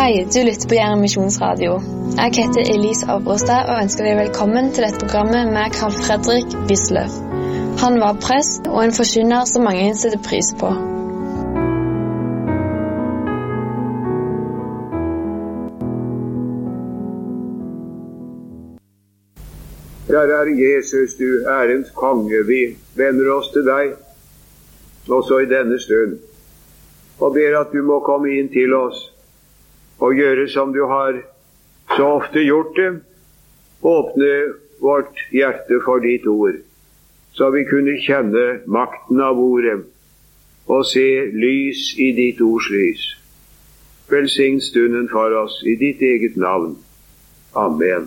Hei, du lytter på Jæren Misjonsradio. Jeg heter Elise Abrostad og ønsker deg velkommen til dette programmet med Carl Fredrik Wisløff. Han var prest og en forkynner som mange setter pris på. Herre Jesus, du ærens konge, vi vender oss til deg, også i denne stund, og ber at du må komme inn til oss, og gjøre som du har så ofte gjort det, åpne vårt hjerte for ditt ord, så vi kunne kjenne makten av ordet, og se lys i ditt ords lys. Velsign stunden for oss i ditt eget navn. Amen.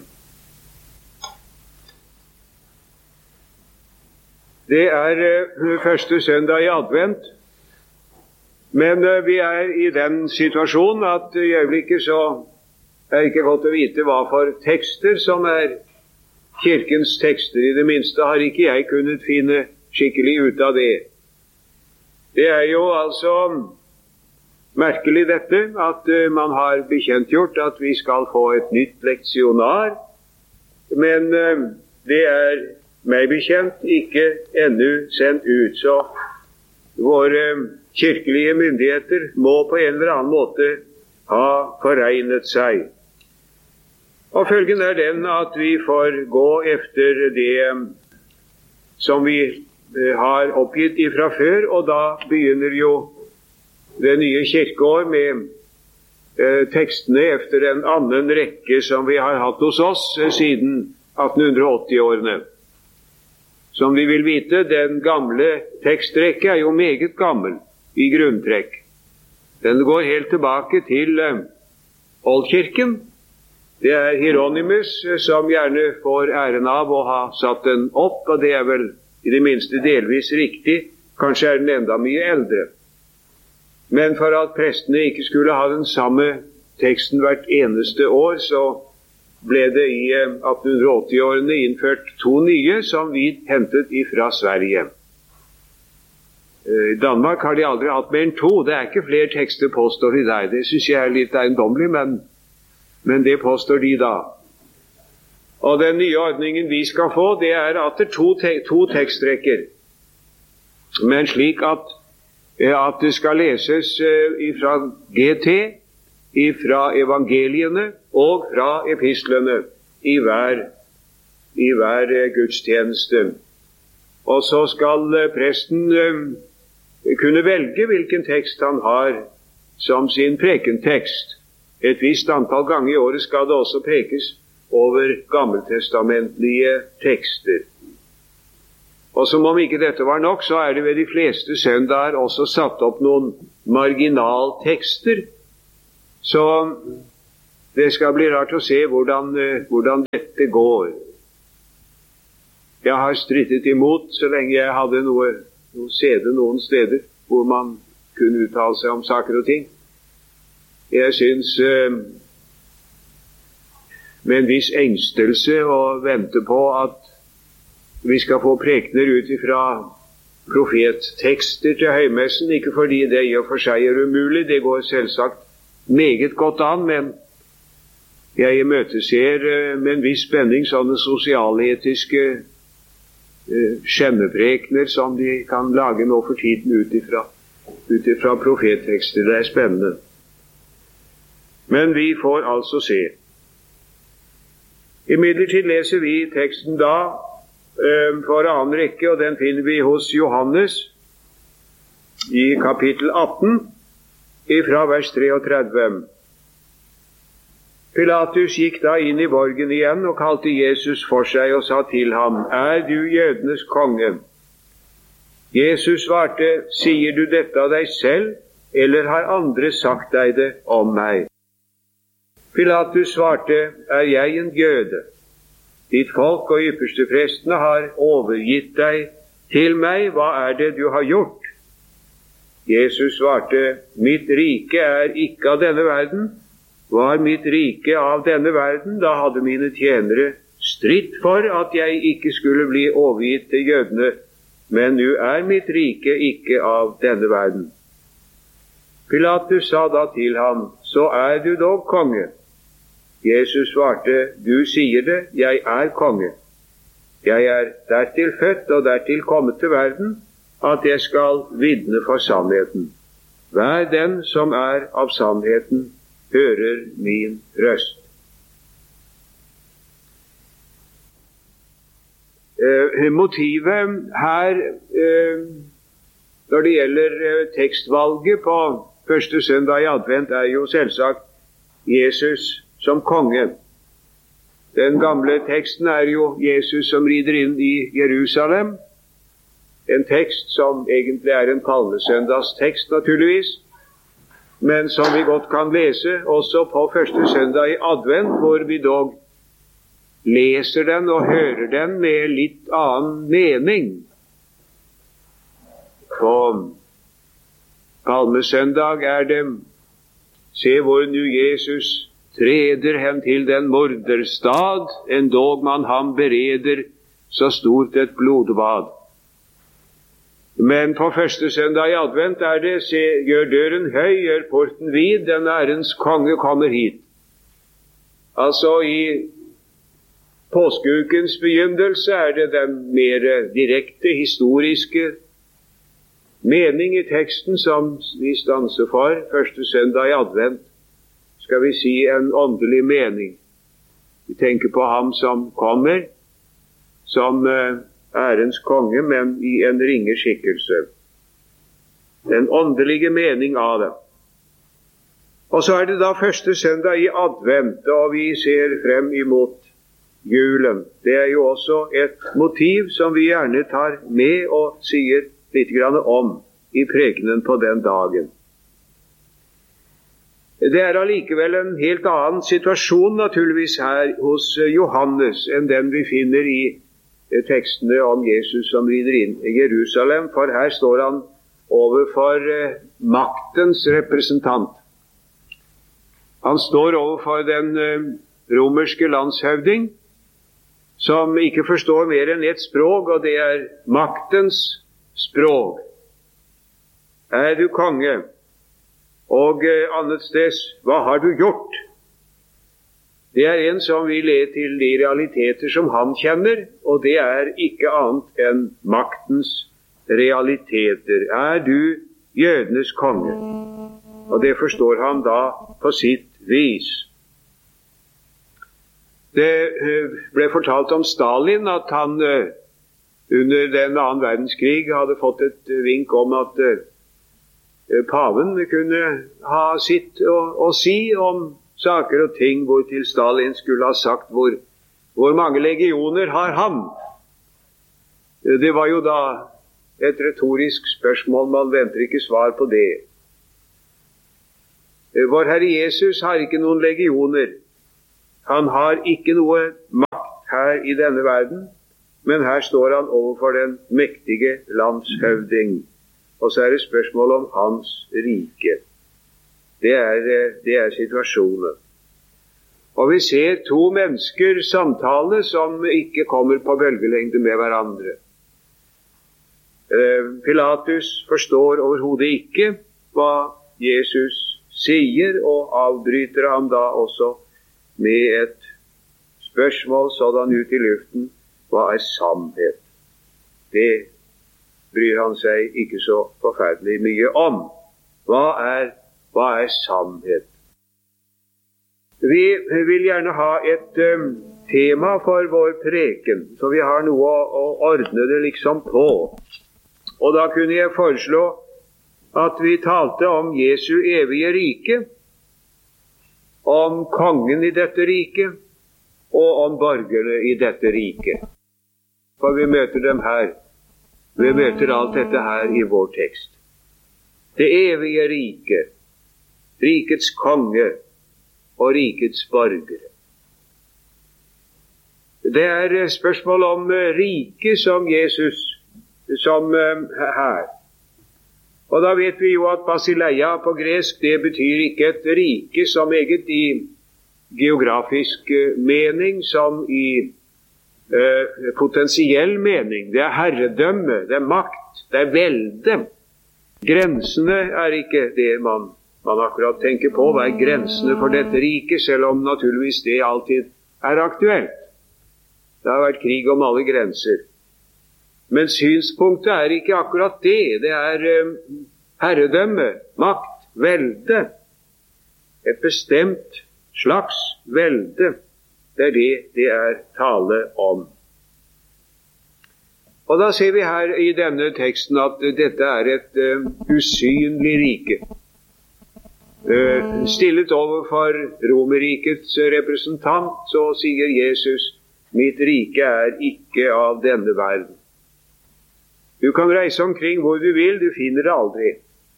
Det første søndag i advent, men vi i den situasjonen at i øyeblikket så det ikke godt å vite hva for tekster som kirkens tekster. I det minste har ikke jeg kunnet finne skikkelig ut av det. Det jo altså merkelig dette, at man har bekjentgjort at vi skal få et nytt leksjonar, men det meg bekjent ikke ennå sendt ut, så våre kirkelige myndigheter må på en eller annen måte ha foregnet seg. Og følgen den at vi får gå efter det som vi har oppgitt ifra før, og da begynner jo det nye kirkeår med tekstene efter en annen rekke som vi har hatt hos oss siden 1880-årene. Som vi vil vite, den gamle tekstrekke jo meget gammel i grunntrekk. Den går helt tilbake til Oldkirken. Det Hieronymus som gjerne får æren av å ha satt den opp, og det vel i det minste delvis riktig. Kanskje den enda mye eldre. Men for at prestene ikke skulle ha den samme teksten hvert eneste år, så ble det i 1880-årene innført 2 nye som vi hentet ifra Sverige. I Danmark har de aldri hatt mer enn 2. Det ikke flere tekster, påstår de der. Det synes jeg litt eiendommelig, men det påstår de da. Og den nye ordningen vi skal få, det at det 2 tekstrekker. Men slik at det skal leses ifra GT, ifra evangeliene og fra epistlene i hver gudstjeneste. Og så skal presten kunne velge hvilken tekst han har som sin prekentekst. Et visst antall ganger i året skal det også prekes over gammeltestamentlige tekster. Og som om ikke dette var nok, så det ved de fleste søndager også satt opp noen marginaltekster. Så det skal bli rart å se hvordan dette går. Jeg har strittet imot så lenge jeg hadde noe CD noen steder hvor man kunne uttale seg om saker og ting. Jeg synes med en viss engstelse å vente på at vi skal få prekener ut ifra profettekster til høymessen, ikke fordi det i og for seg umulig, det går selvsagt meget godt an, men jeg imøteser med en viss spenning sånne sosialetiske skjemmeprekener som de kan lage nå for tiden ut ifra profettekster. Det spennende. Men vi får altså se. Imidlertid leser vi teksten da for annen rekke, og den finner vi hos Johannes i kapittel 18, ifra vers 33. Pilatus gikk da inn i borgen igjen og kalte Jesus for seg og sa til ham, du jødenes konge? Jesus svarte, sier du dette av deg selv, eller har andre sagt deg det om meg? Pilatus svarte, jeg en jøde? Ditt folk og ypperste prestene har overgitt deg til meg, hva det du har gjort? Jesus svarte, mitt rike ikke av denne verden. Var mitt rike av denne verden, da hadde mine tjenere stritt for at jeg ikke skulle bli overgitt til jødene, men nå mitt rike ikke av denne verden. Pilatus sa da til ham, så er du dog konge. Jesus svarte, du sier det, jeg er konge. Jeg er dertil født og dertil kommet til verden, at jeg skal vitne for sannheten. Hver den som er av sannheten, hører min røst. Motivet her, når det gjelder tekstvalget på første søndag i advent, er jo selvsagt Jesus som konge. Den gamle teksten er jo Jesus som rider inn i Jerusalem. En tekst som egentlig er en palmesøndagstekst, naturligvis, men som vi godt kan lese også på første søndag i advent, hvor vi dog leser den og hører den med litt annen mening. På palmesøndag er det, se hvor nu Jesus treder hen til den morderstad, endog man ham bereder så stort et blodbad. Men på første søndag i advent er det, se, gjør døren høy, gjør porten vid, den ærens konge kommer hit. Altså i påskeukens begynnelse er det den mer direkte historiske mening i teksten som vi stanser for. Første søndag i advent, skal vi si, en åndelig mening. Vi tenker på ham som kommer som ærens konge, men i en ringe skikkelse. Den åndelige mening av det. Og så er det da første søndag i advent, og vi ser frem imot julen. Det er jo også et motiv som vi gjerne tar med og sier litt grann om i prekenen på den dagen. Det er allikevel en helt annen situasjon naturligvis her hos Johannes enn den vi finner i tekstene om Jesus som rider inn i Jerusalem, for her står han overfor maktens representant. Han står overfor den romerske landshøvding, som ikke forstår mer enn ett språk, og det er maktens språk. Er du konge? Og annet sted, hva har du gjort? Det er en som vil le til de realiteter som han kjenner, og det er ikke annet enn maktens realiteter. Er du jødenes konge? Og det forstår han da på sitt vis. Det ble fortalt om Stalin at han under den 2. verdenskrig hadde fått et vink om at paven kunne ha sitt å si om saker og ting, hvor til Stalin skulle ha sagt hvor mange legioner har han? Det var jo da et retorisk spørsmål, man venter ikke svar på det. Vår Herre Jesus har ikke noen legioner. Han har ikke noe makt her i denne verden, men her står han overfor den mektige landshøvding. Og så er det spørsmål om hans rike. Det er situasjonen. Og vi ser to mennesker samtale som ikke kommer på bølgelengde med hverandre. Pilatus forstår overhodet ikke hva Jesus sier, og avbryter ham da også med et spørsmål sådan ut i luften: hva er sannhet? Det bryr han seg ikke så forferdelig mye om. Hva er sannhet? Vi vil gjerne ha et tema for vår preken, så vi har noe å ordne det liksom på. Og da kunne jeg foreslå at vi talte om Jesu evige rike, om kongen i dette riket, og om borgerne i dette riket. For vi møter dem her. Vi møter alt dette her i vår tekst. Det evige riket, rikets konge og rikets borgere. Det er spørsmål om riket som Jesus, som her. Og da vet vi jo at Basileia på gresk, det betyr ikke et rike som eget i geografisk mening, som i potensiell mening. Det er herredømme, det er makt, det er velde. Grensene er ikke det man man akkurat tenker på hva grensene for dette riket, selv om naturligvis det alltid aktuelt. Det har vært krig om alle grenser. Men synspunktet ikke akkurat det. Det herredømme, makt, velde. Et bestemt slags velde. Det det tale om. Og da ser vi her i denne teksten at dette et usynlig rike. Stillet overfor Romerrikets representant, så sier Jesus, mitt rike ikke av denne verden. Du kan reise omkring hvor du vil, du finner det aldri.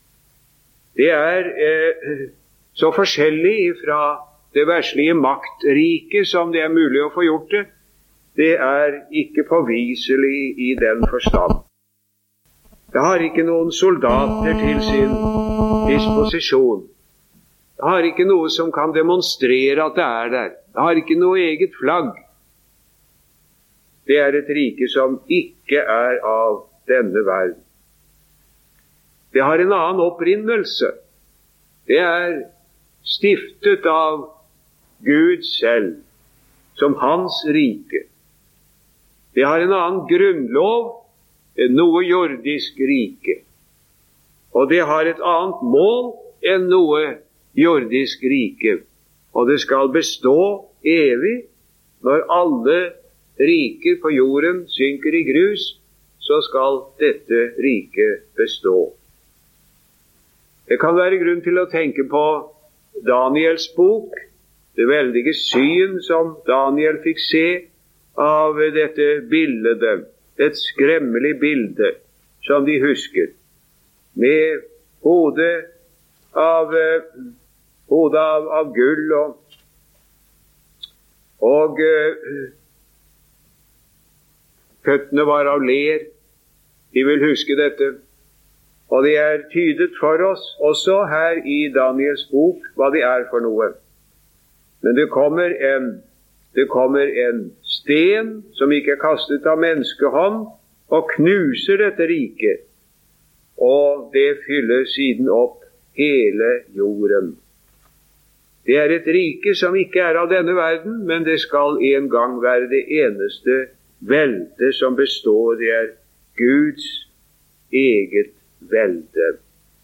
Det så forskjellig fra det verslige maktriket som det mulig å få gjort det. Det ikke påviselig i den forstand. Det har ikke noen soldater til sin disposisjon. Det har ikke noe som kan demonstrere at det der. Det har ikke noe eget flagg. Det et rike som ikke av denne verden. Det har en annen opprinnelse. Det stiftet av Gud selv, som hans rike. Det har en annen grunnlov enn noe jordisk rike. Og det har et annet mål enn noe jordisk rike. Og det skal bestå evig. Når alle riker på jorden synker i grus, så skal dette riket bestå. Det kan være grunn til å tenke på Daniels bok, det veldige syn som Daniel fikk se av dette bildet, et skremmelig bilde som de husker, med hodet av gull og føttene var av ler. De vil huske dette. Og det tydet for oss også her i Daniels bok hva det for noe. Men det kommer en sten som ikke kastet av menneskehånd og knuser dette riket. Og det fyller siden opp hele jorden. Det et rike som ikke av denne verden, men det skal en gang være det eneste velde som består. Det Guds eget velde.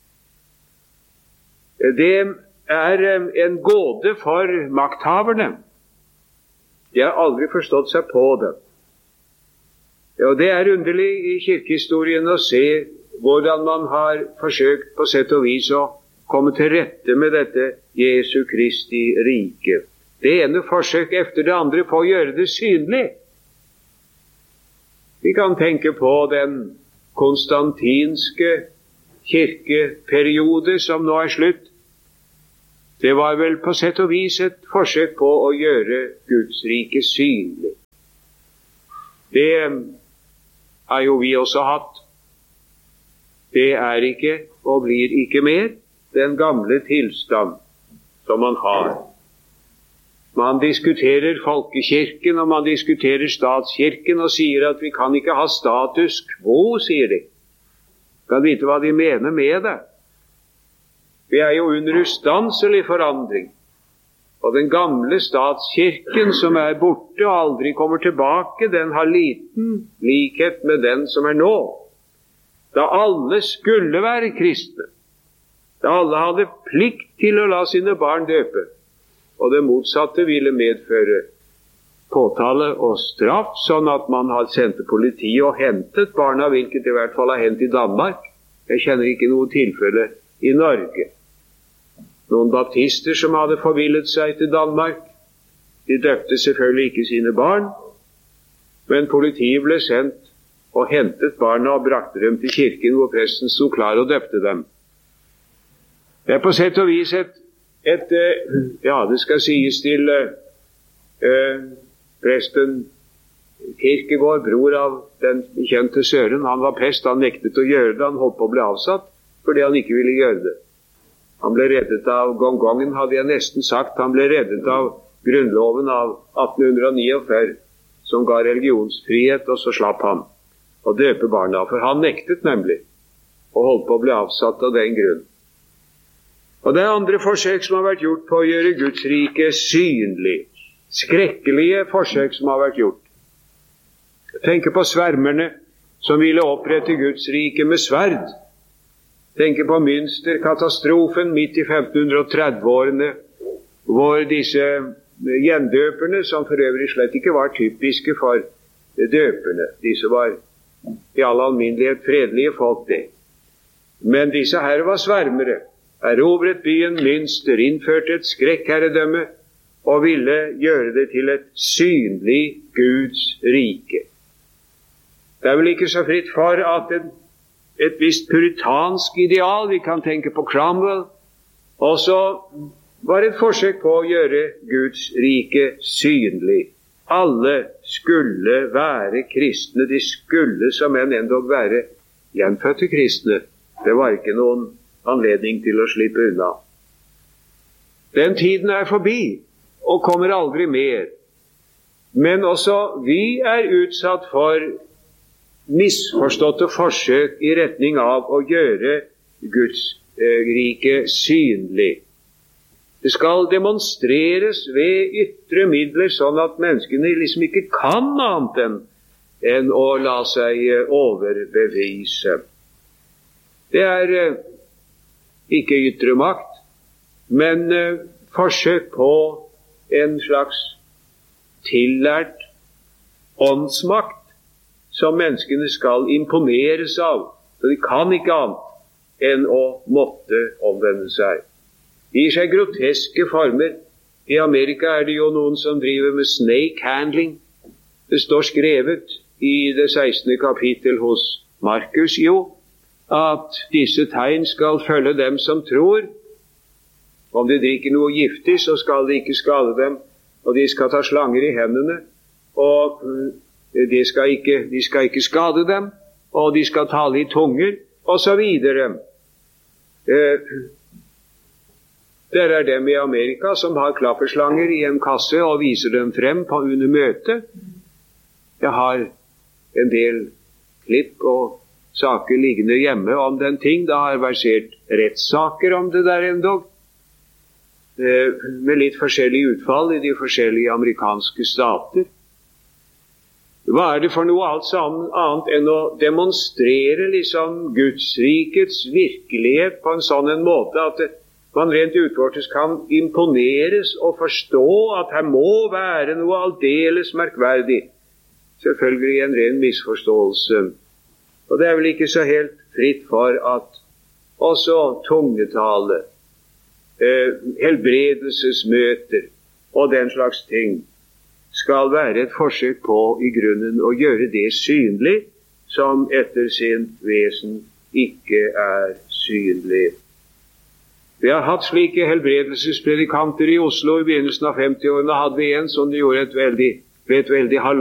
Det en gåte for makthaverne. De har aldri forstått seg på det. Og det underlig i kirkehistorien å se hvordan man har forsøkt på sett og vis å komme til rette med dette Jesu Kristi rike. Det ene forsøk efter det andre på å gjøre det synlig. Vi kan tenke på den konstantinske kirkeperiode som nå slutt. Det var vel på sett og vis et forsøk på å gjøre Guds rike synlig. Det har jo vi også hatt. Det ikke og blir ikke mer den gamle tilstand som man har. Man diskuterer folkekirken, og man diskuterer statskirken, og sier at vi kan ikke ha status quo, sier de. Kan vite hva de mener med det. Vi jo under ustanselig forandring. Og den gamle statskirken som borte og aldri kommer tilbake, den har liten likhet med den som nå. Da alle skulle være kristne. Da alle hadde plikt til å la sine barn døpe. Og det motsatte ville medføre påtale og straff, sånn at man hadde sendt politiet og hentet barna, hvilket i hvert fall hentet i Danmark. Jeg kjenner ikke noe tilfelle i Norge. Noen baptister som hadde forvillet seg til Danmark, de døpte selvfølgelig ikke sine barn, men politiet ble sendt og hentet barna og brakte dem til kirken, hvor presten sto klar og døpte dem. Det på sett og vis det skal sies til presten Kierkegaard, bror av den kjente Søren. Han var prest, han nektet å gjøre det, han holdt på å bli avsatt fordi han ikke ville gjøre det. Han ble reddet av gongongen, hadde jeg nesten sagt. Han ble reddet av grunnloven av 1849, som ga religionsfrihet, og så slapp han å døpe barna, for han nektet nemlig og holdt på å bli avsatt av den grunn. Og det er andre forsøk som har vært gjort på å gjøre Guds rike synlig. Skrekkelige forsøk som har vært gjort. Jeg tenker på svermerne som ville opprette Guds rike med sverd. Jeg tenker på Münster-katastrofen midt i 1530-årene, hvor disse gjendøperne, som for øvrig slett ikke var typiske for døperne, disse var i all alminnelighet fredelige folk, det. Men disse her var svermere, erobret byen Münster, innførte et skrekkherredømme og ville gjøre det til et synlig Guds rike. Det er vel ikke så fritt for at et visst puritansk ideal, vi kan tenke på Cromwell, også var et forsøk på å gjøre Guds rike synlig. Alle skulle være kristne, de skulle som enn endog være gjenfødte kristne. Det var ikke noen anledning til å slippe unna. Den tiden er forbi, og kommer aldri mer. Men også vi er utsatt for misforståtte forsøk i retning av å gjøre Guds rike synlig. Det skal demonstreres ved ytre midler, sånn at menneskene liksom ikke kan annet enn å la seg overbevise. Det er ikke ytre makt, men forsøk på en slags tillært åndsmakt som menneskene skal imponeres av. Så de kan ikke annet enn å måtte omvende seg. De gir seg groteske former. I Amerika er det jo noen som driver med snake handling. Det står skrevet i det 16. kapittel hos Markus at disse tegn skal følge dem som tror. Om de drikker noe giftig, så skal de ikke skade dem, og de skal ta slanger i hendene, og de skal ikke skade dem, og de skal tale i tunger, og så videre. Der er dem i Amerika som har klapperslanger i en kasse og viser dem frem under møte. Jeg har en del klipp og saker liggende hjemme om den ting. Det har versert rettssaker om det der endog, med litt forskjellig utfall i de forskjellige amerikanske stater. Hva er det for noe annet enn å demonstrere liksom Gudsrikets virkelighet på en sånn en måte at man rent utvortes kan imponeres og forstå at her må være noe aldeles merkverdig. Selvfølgelig en ren misforståelse. Og det er vel ikke så helt fritt for at også tungetale, helbredelsesmøter og den slags ting skal være et forsøk på i grunnen å gjøre det synlig som etter sin vesen ikke er synlig. Vi har hatt slike helbredelsespredikanter i Oslo i begynnelsen av 50-årene. Hadde vi en som gjorde ved et veldig